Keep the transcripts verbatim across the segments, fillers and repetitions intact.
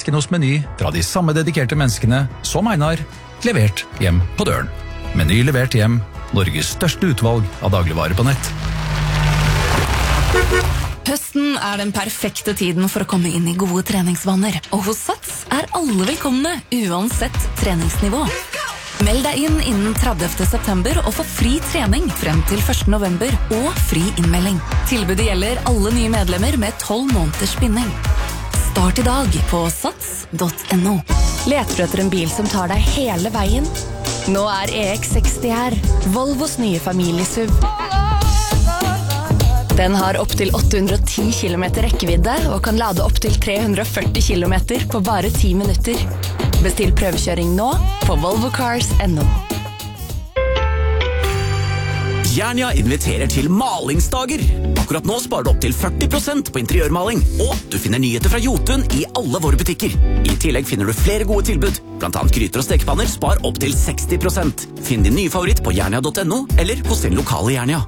fisken hos Meny fra de samme dedikerte menneskene som Einar, levert hjem på døren. Meny levert hjem, Norges største utvalg av dagligvarer på nett. Høsten er den perfekte tiden for å komme inn i gode treningsvaner, og hos Sats er alle velkomne, uansett treningsnivå. Meld deg inn innen tredivte september og få fri trening frem til første november og fri innmelding. Tilbudet gjelder alle nye medlemmer med tolv måneders binding. Start i dag på sats punktum no. Leter du etter en bil som tar deg hele veien? Nå er E X seksti her, Volvos nye familiesuv. Den har opp til åtte hundre og ti kilometer rekkevidde og kan lade opp til tre hundre og førti kilometer på bare ti minutter. Bestill prøvekjøring nå på volvo cars punktum no. Jernia inviterer til malingsdager. Akkurat nå sparer du opp til førti prosent på interiørmaling, og du finner nyheter fra Jotun i alle våre butikker. I tillegg finner du flere gode tilbud, blant annet gryter og stekepanner spar opp til seksti prosent. Finn din nye favoritt på jernia punktum no eller hos din lokale Jernia.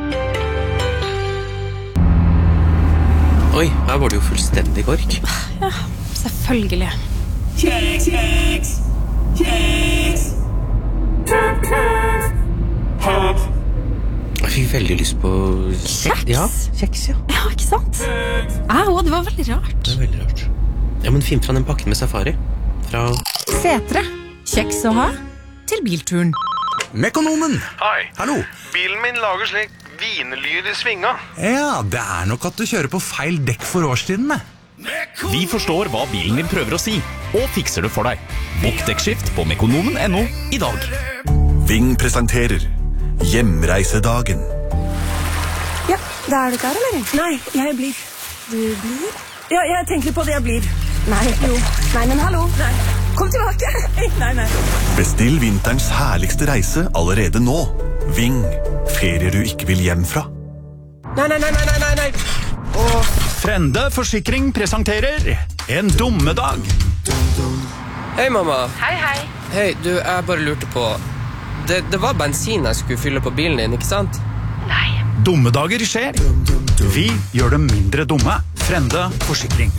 Oi, her var det jo fullstendig kork. Ja, selvfølgelig. Kjeks, kjeks, kjeks, kjeks, kjeks. Jeg fikk veldig lyst på... Kjeks? Ja, kjeks, ja. Ja, ikke sant? Au, det var veldig rart. Det er veldig rart. Ja, men finn fra den pakken med safari. Fra... Setre. Kjeks å ha til bilturen. Mekonomen! Hei. Hallo. Bilen min lager slik vinlyd i svinga. Ja, det er nok at du kjører på feil dekk for årstidene. Vi forstår hva bilen din prøver å si, og fikser det for deg. Bokk dekkskift på mekonomen punktum no i dag. Ving presenterer Hjemreisedagen. Ja, da er du klar, eller? Nei, jeg blir. Du blir? Ja, jeg tenker på det jeg blir. Nei, jo. Nei, men hallo. Nei. Kom tilbake. Nei, nei. Bestill vinterens herligste reise allerede nå. Ving, ferier du ikke vil hjem fra. Nei, nei, nei, nei, nei, nei. Og Frende Forsikring presenterer En dummedag. Hei, mamma. Hei, hei. Hei, du, jeg bare lurte på... Det, det var bensin jeg skulle fylle på bilen din, ikke sant? Nei. Dummedager skjer. Vi gjør dem mindre dumme. Frende Forsikring.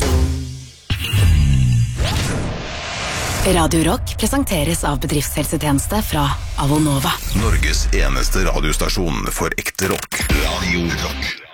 Radio Rock presenteres av bedriftshelsetjeneste fra Avonova. Norges eneste radiostasjon for ekte rock. Radio Rock.